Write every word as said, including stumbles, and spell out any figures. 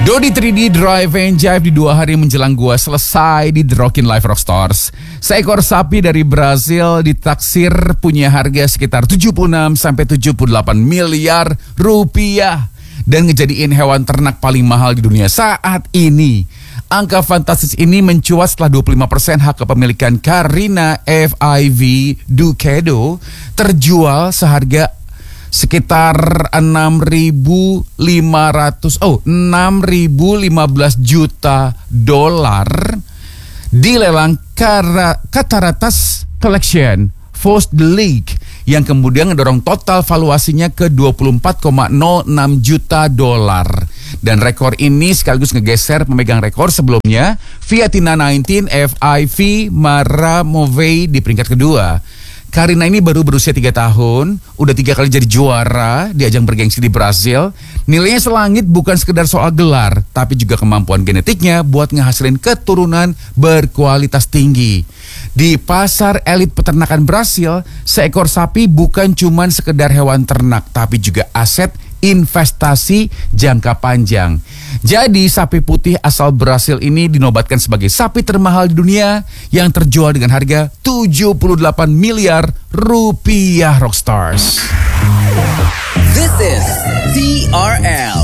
Dodi tiga D Drive and Jive di dua hari menjelang gua selesai di The Rockin' Live Rockstars. Seekor sapi dari Brazil ditaksir punya harga sekitar tujuh puluh enam sampai tujuh puluh delapan miliar rupiah dan ngejadiin hewan ternak paling mahal di dunia saat ini. Angka fantastis ini mencuat setelah dua puluh lima persen hak kepemilikan Carina F I V Dukedo terjual seharga sekitar enam ribu lima ratus oh enam ribu lima belas juta dolar di lelang Cataratas Collection First League yang kemudian mendorong total valuasinya ke dua puluh empat koma nol enam juta dolar. Dan rekor ini sekaligus ngegeser pemegang rekor sebelumnya, Viatina sembilan belas F I V Maramovei di peringkat kedua. Carina ini baru berusia tiga tahun, udah tiga kali jadi juara di ajang bergengsi di Brazil. Nilainya selangit bukan sekedar soal gelar, tapi juga kemampuan genetiknya buat ngehasilin keturunan berkualitas tinggi. Di pasar elit peternakan Brazil, seekor sapi bukan cuman sekedar hewan ternak, tapi juga aset investasi jangka panjang. Jadi sapi putih asal Brasil ini dinobatkan sebagai sapi termahal di dunia yang terjual dengan harga tujuh puluh delapan miliar rupiah, Rockstars. This is T R L